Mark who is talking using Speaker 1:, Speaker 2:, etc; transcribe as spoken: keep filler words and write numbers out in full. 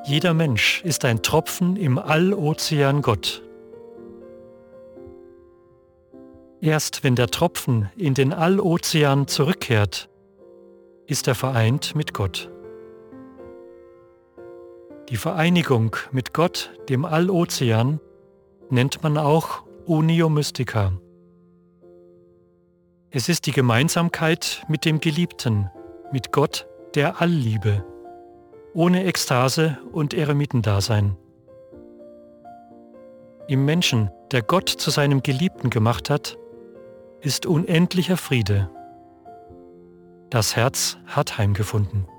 Speaker 1: Jeder Mensch ist ein Tropfen im Allozean Gott. Erst wenn der Tropfen in den Allozean zurückkehrt, ist er vereint mit Gott. Die Vereinigung mit Gott, dem Allozean, nennt man auch Unio Mystica. Es ist die Gemeinsamkeit mit dem Geliebten, mit Gott, der Allliebe, ohne Ekstase und Eremitendasein. Im Menschen, der Gott zu seinem Geliebten gemacht hat, ist unendlicher Friede. Das Herz hat heimgefunden.